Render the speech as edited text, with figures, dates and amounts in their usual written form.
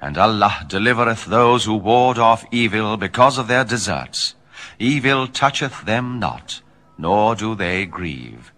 And Allah delivereth those who ward off evil because of their deserts. Evil toucheth them not, nor do they grieve.